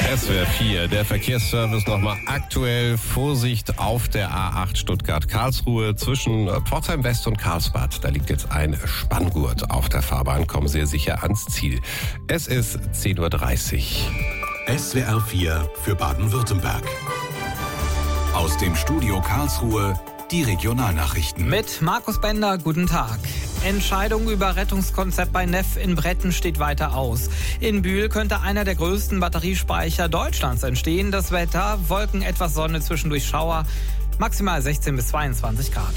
SWR 4, der Verkehrsservice nochmal aktuell. Vorsicht auf der A8 Stuttgart-Karlsruhe zwischen Pforzheim West und Karlsbad. Da liegt jetzt ein Spanngurt auf der Fahrbahn. Kommen sehr sicher ans Ziel. Es ist 10:30 Uhr. SWR 4 für Baden-Württemberg. Aus dem Studio Karlsruhe die Regionalnachrichten. Mit Markus Bender, guten Tag. Entscheidung über Rettungskonzept bei Neff in Bretten steht weiter aus. In Bühl könnte einer der größten Batteriespeicher Deutschlands entstehen. Das Wetter, Wolken, etwas Sonne, zwischendurch Schauer, maximal 16 bis 22 Grad.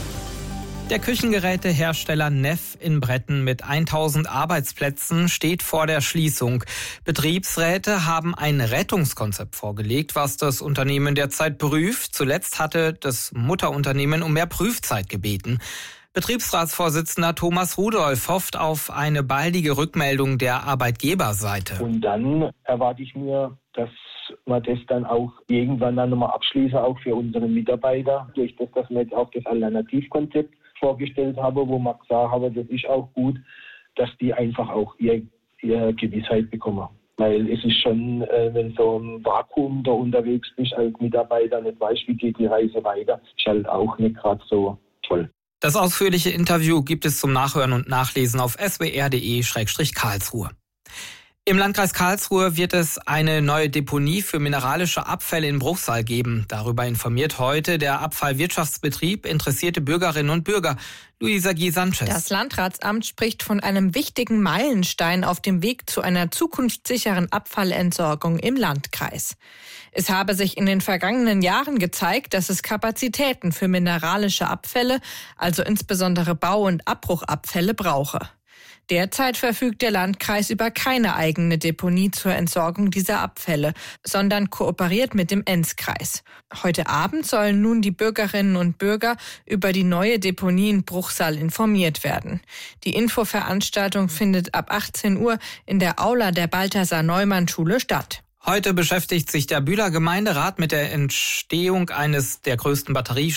Der Küchengerätehersteller Neff in Bretten mit 1000 Arbeitsplätzen steht vor der Schließung. Betriebsräte haben ein Rettungskonzept vorgelegt, was das Unternehmen derzeit prüft. Zuletzt hatte das Mutterunternehmen um mehr Prüfzeit gebeten. Betriebsratsvorsitzender Thomas Rudolph hofft auf eine baldige Rückmeldung der Arbeitgeberseite. Und dann erwarte ich mir, dass wir das dann auch irgendwann dann nochmal abschließen, auch für unsere Mitarbeiter, durch das, dass wir jetzt auch das Alternativkonzept vorgestellt haben, wo wir gesagt haben, das ist auch gut, dass die einfach auch ihre Gewissheit bekommen. Weil es ist schon, wenn so ein Vakuum da unterwegs bist als Mitarbeiter, nicht weißt, wie geht die Reise weiter, ist halt auch nicht gerade so toll. Das ausführliche Interview gibt es zum Nachhören und Nachlesen auf swr.de/Karlsruhe. Im Landkreis Karlsruhe wird es eine neue Deponie für mineralische Abfälle in Bruchsal geben. Darüber informiert heute der Abfallwirtschaftsbetrieb interessierte Bürgerinnen und Bürger. Luisa G. Sanchez. Das Landratsamt spricht von einem wichtigen Meilenstein auf dem Weg zu einer zukunftssicheren Abfallentsorgung im Landkreis. Es habe sich in den vergangenen Jahren gezeigt, dass es Kapazitäten für mineralische Abfälle, also insbesondere Bau- und Abbruchabfälle, brauche. Derzeit verfügt der Landkreis über keine eigene Deponie zur Entsorgung dieser Abfälle, sondern kooperiert mit dem Enzkreis. Heute Abend sollen nun die Bürgerinnen und Bürger über die neue Deponie in Bruchsal informiert werden. Die Infoveranstaltung findet ab 18 Uhr in der Aula der Balthasar-Neumann-Schule statt. Heute beschäftigt sich der Bühler Gemeinderat mit der Entstehung eines der größten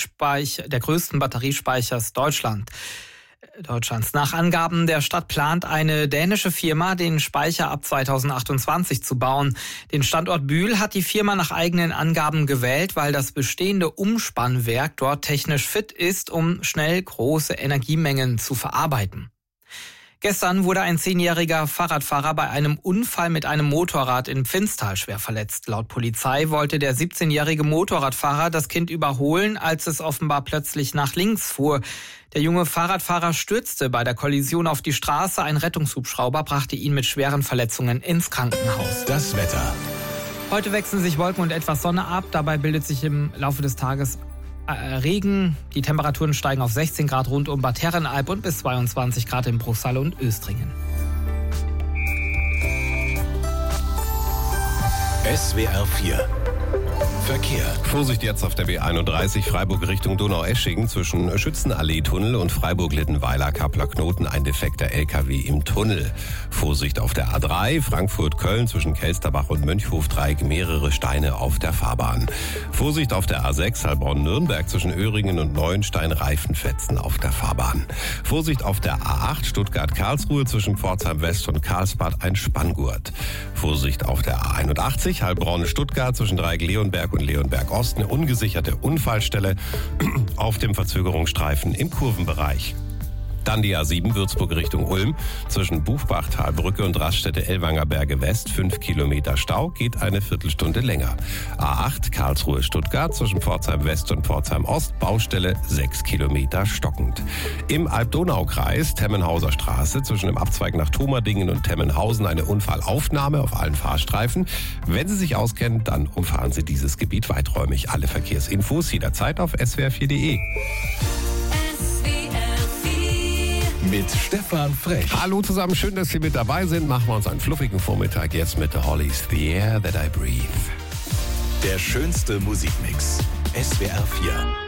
Batteriespeichers Deutschlands. Nach Angaben der Stadt plant eine dänische Firma, den Speicher ab 2028 zu bauen. Den Standort Bühl hat die Firma nach eigenen Angaben gewählt, weil das bestehende Umspannwerk dort technisch fit ist, um schnell große Energiemengen zu verarbeiten. Gestern wurde ein 10-jähriger Fahrradfahrer bei einem Unfall mit einem Motorrad in Pfinztal schwer verletzt. Laut Polizei wollte der 17-jährige Motorradfahrer das Kind überholen, als es offenbar plötzlich nach links fuhr. Der junge Fahrradfahrer stürzte bei der Kollision auf die Straße. Ein Rettungshubschrauber brachte ihn mit schweren Verletzungen ins Krankenhaus. Das Wetter. Heute wechseln sich Wolken und etwas Sonne ab. Dabei bildet sich im Laufe des Tages Regen. Die Temperaturen steigen auf 16 Grad rund um Bad Herrenalb und bis 22 Grad in Bruchsal und Östringen. SWR 4 Verkehr. Vorsicht jetzt auf der B31 Freiburg Richtung Donaueschingen zwischen Schützenallee-Tunnel und Freiburg-Littenweiler Kappler Knoten ein defekter LKW im Tunnel. Vorsicht auf der A3 Frankfurt-Köln zwischen Kelsterbach und Mönchhofdreieck mehrere Steine auf der Fahrbahn. Vorsicht auf der A6 Heilbronn-Nürnberg zwischen Öhringen und Neuenstein Reifenfetzen auf der Fahrbahn. Vorsicht auf der A8 Stuttgart-Karlsruhe zwischen Pforzheim West und Karlsbad ein Spanngurt. Vorsicht auf der A81 Heilbronn-Stuttgart zwischen Dreieck-Leonberg und Leonberg-Ost eine ungesicherte Unfallstelle auf dem Verzögerungsstreifen im Kurvenbereich. Dann die A7 Würzburg Richtung Ulm zwischen Buchbach, Talbrücke und Raststätte Ellwanger Berge West 5 Kilometer Stau, geht eine Viertelstunde länger. A8 Karlsruhe Stuttgart zwischen Pforzheim West und Pforzheim Ost, Baustelle 6 Kilometer stockend. Im Alb-Donau-Kreis Temmenhauser Straße zwischen dem Abzweig nach Thomerdingen und Temmenhausen eine Unfallaufnahme auf allen Fahrstreifen. Wenn Sie sich auskennen, dann umfahren Sie dieses Gebiet weiträumig. Alle Verkehrsinfos jederzeit auf swr4.de. Mit Stefan Frech. Hallo zusammen, schön, dass Sie mit dabei sind. Machen wir uns einen fluffigen Vormittag jetzt mit The Hollies, The Air That I Breathe. Der schönste Musikmix. SWR 4.